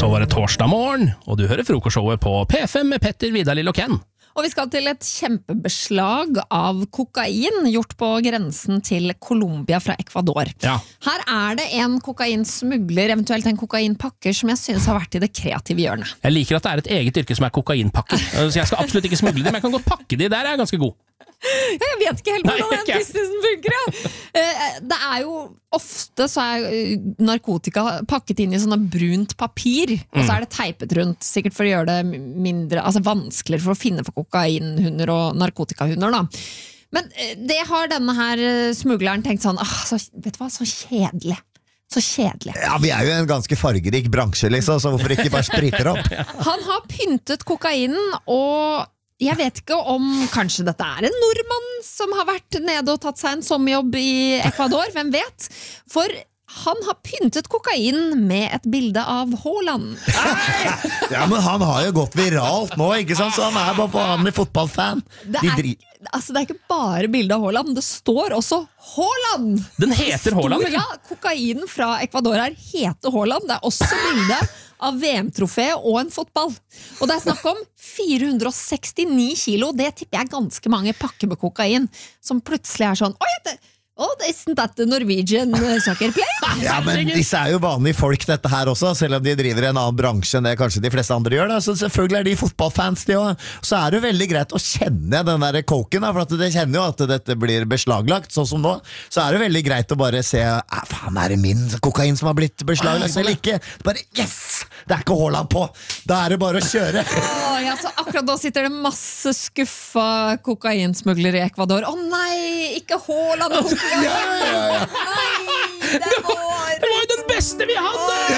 Så var det torsdag morgen, og du hører frokostshowet på P5 med Petter, Vidar, Lill og Ken. Og vi skal til et kjempebeslag av kokain gjort på grensen til Colombia fra Ecuador. Ja. Her er det en kokainsmugler, eventuelt en kokainpakker, som jeg synes har vært i det kreative hjørnet. Jeg liker at det er et eget yrke som er kokainpakker, så jeg skal absolutt ikke smugle det, men jeg kan godt pakke de, der er jeg ganske god. Jeg vet ikke helt hvordan den ikke. businessen funker. Ja. Det er jo ofte så er narkotika pakket inn i sånne brunt papir, og så er det teipet rundt, sikkert for å gjøre det mindre, altså vanskeligere for å finne for kokainhunder og narkotikahunder da. Men det har denne her smugleren tenkt sånn, vet du hva, så kjedelig. Så kjedelig. Ja, vi er jo en ganske fargerik bransje, liksom, så hvorfor ikke bare spriter opp? Han har pyntet kokainen, og jeg vet ikke om kanskje dette er en nordmann som har vært nede og tatt seg en sommerjobb i Ecuador, hvem vet? For han har pyntet kokain med et bilde av Haaland. Ja, men han har jo gått viralt nå, ikke sant? Så han er bare vanlig fotballfan. Det er ikke bare bilde av Haaland, det står også Haaland! Den heter Haaland, ikke? Ja, kokainen fra Ecuador her heter Haaland. Det er også bilde av VM-trofé og en fotball. Og det er snakk om 469 kilo. Det tipper jeg ganske mange pakker med kokain, som plutselig er sånn, isn't that the Norwegian soccer player? Ja, men disse er jo vanlige folk dette her også, selv om de driver i en annen bransje enn det kanskje de fleste andre gjør da. Så selvfølgelig er de fotballfans de også. Så er det jo veldig greit å kjenne den der koken da, for at det kjenner jo at dette blir beslaglagt, sånn som nå. Så er det veldig greit å bare se, faen, er det min kokain som har blitt beslaglagt eller ikke? Bare, yes! Det er ikke Haaland på! Da er det bare å kjøre! Ja, så akkurat da sitter det masse skuffa kokainsmuglere i Ecuador. Nei, ikke Haaland! Ja. Nei, det var jo den beste vi hadde!